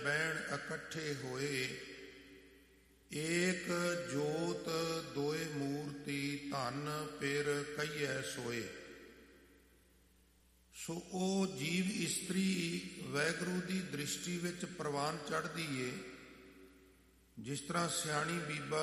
ਬੈਣ ਇਕੱਠੇ ਹੋਏ, ਏਕ ਜੋਤ ਦੋਏ ਮੂਰਤੀ, ਧਨ ਪਿਰ ਕਹੀਐ ਸੋਏ। ਸੋ ਉਹ ਜੀਵ ਇਸਤਰੀ ਵਾਹਿਗੁਰੂ ਦੀ ਦ੍ਰਿਸ਼ਟੀ ਵਿੱਚ ਪ੍ਰਵਾਨ ਚੜ੍ਹਦੀ ਏ। ਜਿਸ ਤਰ੍ਹਾਂ ਸਿਆਣੀ ਬੀਬਾ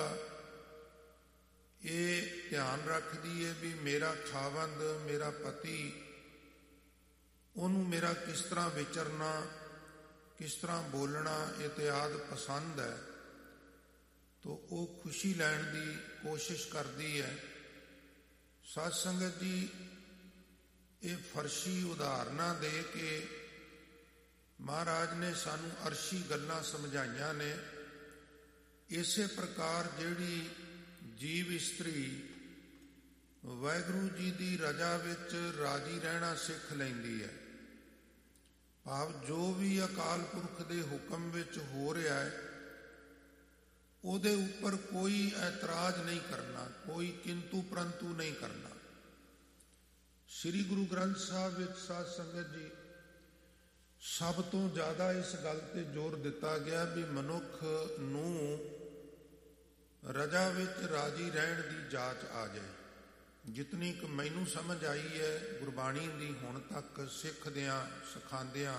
ਇਹ ਧਿਆਨ ਰੱਖਦੀ ਏ ਵੀ ਮੇਰਾ ਖਾਵੰਦ, ਮੇਰਾ ਪਤੀ, ਉਹਨੂੰ ਮੇਰਾ ਕਿਸ ਤਰ੍ਹਾਂ ਵਿਚਰਨਾ, ਕਿਸ ਤਰ੍ਹਾਂ ਬੋਲਣਾ ਇਤਿਆਦਿ ਪਸੰਦ ਹੈ, ਤੋ ਉਹ ਖੁਸ਼ੀ ਲੈਣ ਦੀ ਕੋਸ਼ਿਸ਼ ਕਰਦੀ ਹੈ। ਸਾਧ ਸੰਗਤ ਜੀ, ਇਹ ਫਰਸ਼ੀ ਉਦਾਹਰਨਾਂ ਦੇ ਕੇ ਮਹਾਰਾਜ ਨੇ ਸਾਨੂੰ ਅਰਸ਼ੀ ਗੱਲਾਂ ਸਮਝਾਈਆਂ ਨੇ। ਇਸੇ ਪ੍ਰਕਾਰ ਜਿਹੜੀ ਜੀਵ ਇਸਤਰੀ ਵਾਹਿਗੁਰੂ ਜੀ ਦੀ ਰਜ਼ਾ ਵਿੱਚ ਰਾਜੀ ਰਹਿਣਾ ਸਿੱਖ ਲੈਂਦੀ ਹੈ, ਭਾਵ ਜੋ ਵੀ ਅਕਾਲ ਪੁਰਖ ਦੇ ਹੁਕਮ ਵਿੱਚ ਹੋ ਰਿਹਾ ਹੈ ਉਹਦੇ ਉੱਪਰ ਕੋਈ ਐਤਰਾਜ਼ ਨਹੀਂ ਕਰਨਾ, ਕੋਈ ਕਿੰਤੂ ਪਰੰਤੂ ਨਹੀਂ ਕਰਨਾ। ਸ੍ਰੀ ਗੁਰੂ ਗ੍ਰੰਥ ਸਾਹਿਬ ਵਿੱਚ ਸਾਧ ਸੰਗਤ ਜੀ ਸਭ ਤੋਂ ਜ਼ਿਆਦਾ ਇਸ ਗੱਲ ਤੇ ਜ਼ੋਰ ਦਿੱਤਾ ਗਿਆ ਵੀ ਮਨੁੱਖ ਨੂੰ ਰਜ਼ਾ ਵਿੱਚ ਰਾਜੀ ਰਹਿਣ ਦੀ ਜਾਚ ਆ ਜਾਏ। ਜਿਤਨੀ ਕੁ ਮੈਨੂੰ ਸਮਝ ਆਈ ਹੈ ਗੁਰਬਾਣੀ ਦੀ ਹੁਣ ਤੱਕ ਸਿੱਖਦਿਆਂ, ਸਿਖਾਉਂਦਿਆਂ,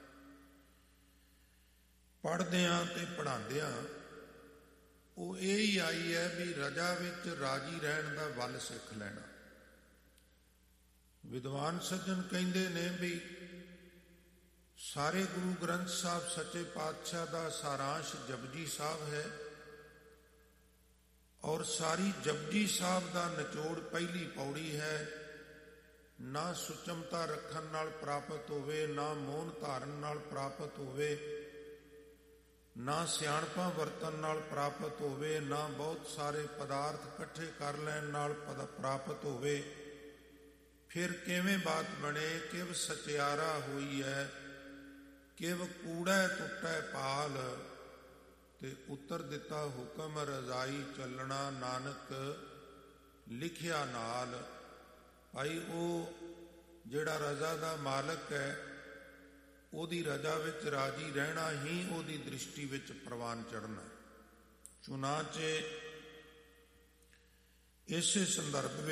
ਪੜ੍ਹਦਿਆਂ ਤੇ ਪੜ੍ਹਾਉਂਦਿਆਂ, ਉਹ ਇਹ ਹੀ ਆਈ ਹੈ ਵੀ ਰਜ਼ਾ ਵਿੱਚ ਰਾਜੀ ਰਹਿਣ ਦਾ ਵੱਲ ਸਿੱਖ ਲੈਣਾ। ਵਿਦਵਾਨ ਸੱਜਣ ਕਹਿੰਦੇ ਨੇ ਵੀ ਸਾਰੇ ਗੁਰੂ ਗ੍ਰੰਥ ਸਾਹਿਬ ਸੱਚੇ ਪਾਤਸ਼ਾਹ ਦਾ ਸਾਰਾਂਸ਼ ਜਪਜੀ ਸਾਹਿਬ ਹੈ, ਔਰ ਸਾਰੀ ਜਪਜੀ ਸਾਹਿਬ ਦਾ ਨਿਚੋੜ ਪਹਿਲੀ ਪੌੜੀ ਹੈ। ਨਾ ਸੁਚਮਤਾ ਰੱਖਣ ਨਾਲ ਪ੍ਰਾਪਤ ਹੋਵੇ, ਨਾ ਮੌਨ ਧਾਰਨ ਨਾਲ ਪ੍ਰਾਪਤ ਹੋਵੇ, ਨਾ ਸਿਆਣਪਾਂ ਵਰਤਨ ਨਾਲ ਪ੍ਰਾਪਤ ਹੋਵੇ, ਨਾ ਬਹੁਤ ਸਾਰੇ ਪਦਾਰਥ ਇਕੱਠੇ ਕਰ ਲੈਣ ਨਾਲ ਪ੍ਰਾਪਤ ਹੋਵੇ। ਫਿਰ ਕਿਵੇਂ ਬਾਤ ਬਣੇ, ਕਿਵ ਸਚਿਆਰਾ ਹੋਈ ਹੈ, ਕਿਵ ਕੂੜੈ ਟੁੱਟੈ ਪਾਲ, ਤੇ ਉੱਤਰ ਦਿੱਤਾ ਹੁਕਮ ਰਜ਼ਾਈ ਚੱਲਣਾ, ਨਾਨਕ ਲਿਖਿਆ ਨਾਲ। ਭਾਈ ਉਹ ਜਿਹੜਾ ਰਜ਼ਾ ਦਾ ਮਾਲਕ ਹੈ ਉਹਦੀ ਰਜ਼ਾ ਵਿੱਚ ਰਾਜੀ ਰਹਿਣਾ ਹੀ ਉਹਦੀ ਦ੍ਰਿਸ਼ਟੀ ਵਿੱਚ ਪ੍ਰਵਾਨ ਚੜ੍ਹਨਾ। ਚੁਨਾਚੇ ਇਸੇ ਸੰਦਰਭ